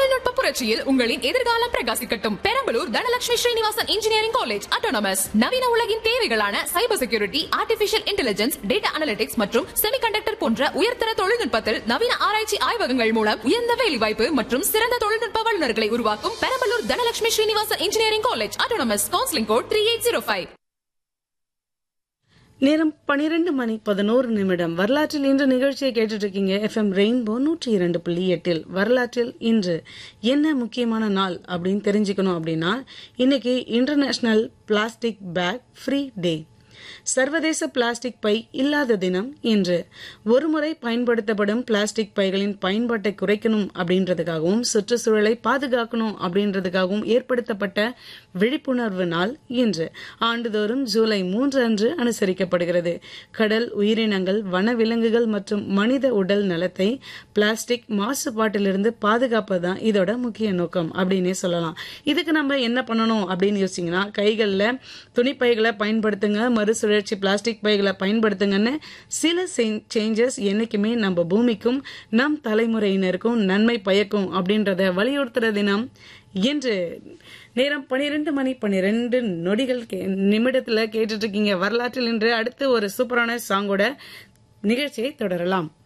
தொழில்நுட்ப புரட்சியில் உங்களின் எதிர்காலம் பிரகாசிக்கட்டும். Perambalur Dhanalakshmi Srinivasan engineering college autonomous நவீன உலகின் தேவைகளான cyber security, artificial intelligence, data analytics மற்றும் செமிகண்டக்டர் போன்ற உயர்தர தொழில்நுட்பத்தில் நவீன ஆராய்ச்சி ஆய்வகங்கள் மூலம் உயர்ந்த வேலைவாய்ப்பு மற்றும் சிறந்த தொழில்நுட்ப வல்லுநர்களை உருவாக்கும் Perambalur Dhanalakshmi Srinivasan engineering college autonomous. Counselling code 3805. நேரம் 12:11 வரலாற்றில் இன்று நிகழ்ச்சியை கேட்டுட்டு இருக்கீங்க. FM rainbow 102.8. வரலாற்றில் இன்று என்ன முக்கியமான நாள் அப்படின்னு தெரிஞ்சுக்கணும் அப்படின்னா, இன்னைக்கு இன்டர்நேஷனல் பிளாஸ்டிக் பேக் ஃப்ரீ டே. சர்வதேச பிளாஸ்டிக் பை இல்லாத தினம் இன்று. ஒருமுறை பயன்படுத்தப்படும் பிளாஸ்டிக் பைகளின் பயன்பாட்டை குறைக்கணும் அப்படின்றதுக்காகவும் சுற்றுச்சூழலை பாதுகாக்கணும் அப்படின்றதுக்காகவும் ஏற்படுத்தப்பட்ட விழிப்புணர்வு நாள் இன்று. ஆண்டுதோறும் ஜூலை 3 அன்று அனுசரிக்கப்படுகிறது. கடல் உயிரினங்கள், வனவிலங்குகள் மற்றும் மனித உடல் நலத்தை பிளாஸ்டிக் மாசுபாட்டிலிருந்து பாதுகாப்பதுதான் இதோட முக்கிய நோக்கம் அப்படின்னே சொல்லலாம். இதுக்கு நம்ம என்ன பண்ணணும் அப்படின்னு யோசிச்சீங்கன்னா, கைகளில் துணிப்பைகளை பயன்படுத்துங்க, மறுசுழற்சி பிளாஸ்டிக் பைகளை பயன்படுத்துங்கன்னு சில சேஞ்சஸ் என்னைக்குமே நம்ம பூமிக்கும் நம் தலைமுறையினருக்கும் நன்மை பயக்கும் அப்படின்றத வலியுறுத்துற தினம் இன்று. நேரம் 12:12 கேட்டுட்டு இருக்கீங்க வரலாற்றில் இன்று. அடுத்து ஒரு சூப்பரான சாங்கோட நிகழ்ச்சியை தொடரலாம்.